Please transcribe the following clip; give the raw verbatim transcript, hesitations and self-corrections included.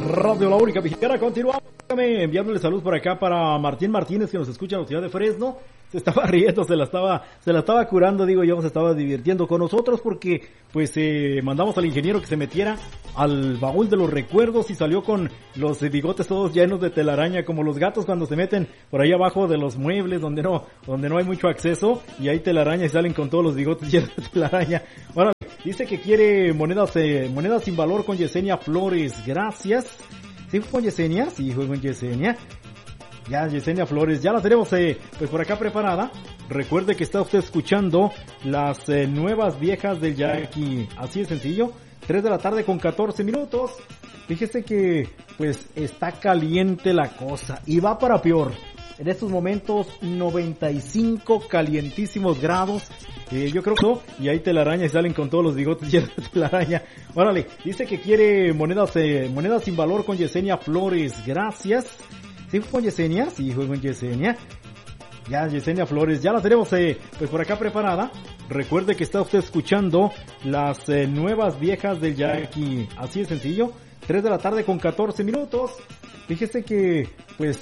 Radio La Única Mexicana. Continuamos enviándole salud por acá para Martín Martínez, que nos escucha en la ciudad de Fresno. Se estaba riendo, se la estaba, se la estaba curando, digo yo, se estaba divirtiendo con nosotros porque pues eh, mandamos al ingeniero que se metiera al baúl de los recuerdos y salió con los bigotes todos llenos de telaraña, como los gatos cuando se meten por ahí abajo de los muebles donde no, donde no hay mucho acceso y hay telaraña y salen con todos los bigotes llenos de telaraña. Bueno, dice que quiere monedas, eh, monedas sin valor con Yesenia Flores. Gracias. ¿Sí fue con Yesenia? Sí, fue con Yesenia. Ya, Yesenia Flores, ya la tenemos eh, pues por acá preparada. Recuerde que está usted escuchando las eh, nuevas viejas del Jackie. Así de sencillo. tres de la tarde con catorce minutos. Fíjese que pues está caliente la cosa y va para peor. En estos momentos noventa y cinco calientísimos grados. Eh, yo creo que no. Y hay telaraña y salen con todos los bigotes llenos de telaraña. Órale, dice que quiere monedas, eh, monedas sin valor con Yesenia Flores. Gracias. ¿Sí fue con Yesenia? Sí, fue con Yesenia. Ya, Yesenia Flores, ya la tenemos eh, pues por acá preparada. Recuerde que está usted escuchando las eh, nuevas viejas del Jackie. Así de sencillo. tres de la tarde con catorce minutos. Fíjese que pues